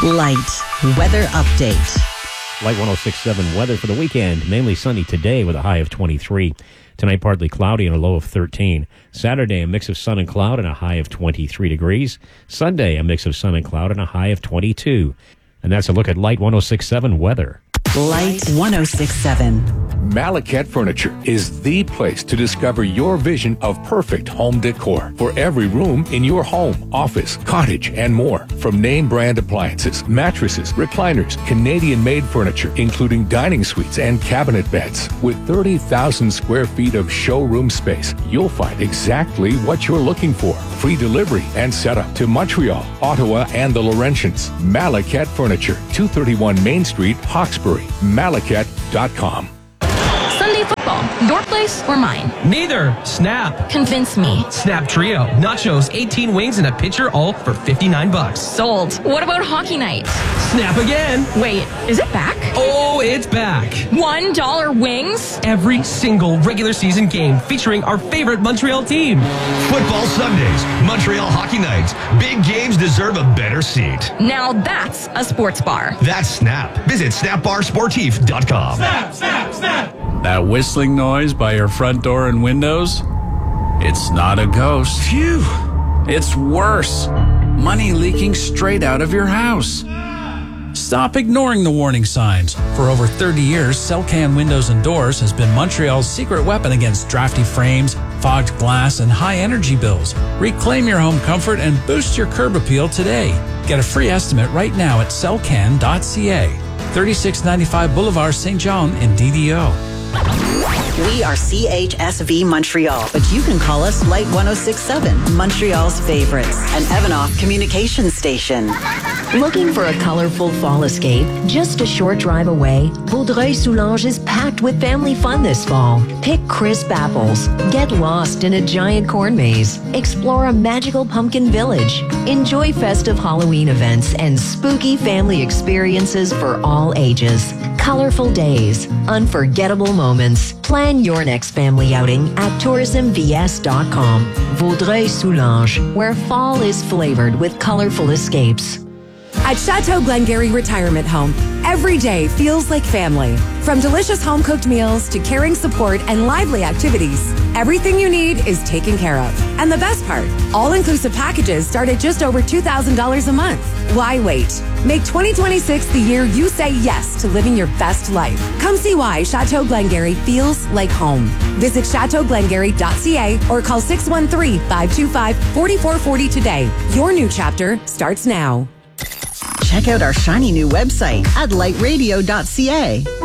Light weather update. Light 106.7 weather for the weekend. Mainly sunny today with a high of 23. Tonight, partly cloudy and a low of 13. Saturday, a mix of sun and cloud and a high of 23 degrees. Sunday, a mix of sun and cloud and a high of 22. And that's a look at Light 106.7 weather. Light 106.7. Malacat Furniture is the place to discover your vision of perfect home decor for every room in your home, office, cottage, and more. From name brand appliances, mattresses, recliners, Canadian-made furniture, including dining suites and cabinet beds. With 30,000 square feet of showroom space, you'll find exactly what you're looking for. Free delivery and setup to Montreal, Ottawa, and the Laurentians. Malacat Furniture, 231 Main Street, Hawkesbury. Malacat.com. Sunday football, your place or mine? Neither. Snap. Convince me. Snap Trio. Nachos, 18 wings, and a pitcher, all for $59. Sold. What about hockey night? Snap again. Wait, is it back? Oh, it's back. $1 wings? Every single regular season game featuring our favorite Montreal team. Football Sundays, Montreal Hockey Nights. Big games deserve a better seat. Now that's a sports bar. That's Snap. Visit snapbarsportif.com. Snap, snap, snap. That whistling noise by your front door and windows? It's not a ghost. Phew. It's worse. Money leaking straight out of your house. Stop ignoring the warning signs. For over 30 years, Celcan Windows and Doors has been Montreal's secret weapon against drafty frames, fogged glass, and high energy bills. Reclaim your home comfort and boost your curb appeal today. Get a free estimate right now at celcan.ca. 3695 Boulevard St. John in DDO. We are CHSV Montreal, but you can call us Light 106.7, Montreal's favorites, an Evanoff communication station. Looking for a colorful fall escape? Just a short drive away, Vaudreuil-Soulanges is packed with family fun this fall. Pick crisp apples, get lost in a giant corn maze, explore a magical pumpkin village, enjoy festive Halloween events and spooky family experiences for all ages. Colorful days, unforgettable moments. Plan your next family outing at tourismvs.com. Vaudreuil-Soulanges, where fall is flavored with colorful escapes. At Chateau Glengarry Retirement Home, every day feels like family. From delicious home-cooked meals to caring support and lively activities, everything you need is taken care of. And the best part, all-inclusive packages start at just over $2,000 a month. Why wait? Make 2026 the year you say yes to living your best life. Come see why Chateau Glengarry feels like home. Visit chateauglengarry.ca or call 613-525-4440 today. Your new chapter starts now. Check out our shiny new website at lightradio.ca.